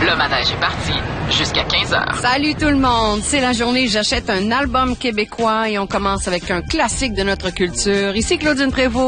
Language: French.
Le manège est parti jusqu'à 15h. Salut tout le monde, c'est la journée J'achète un album québécois et on commence avec un classique de notre culture. Ici Claudine Prévost.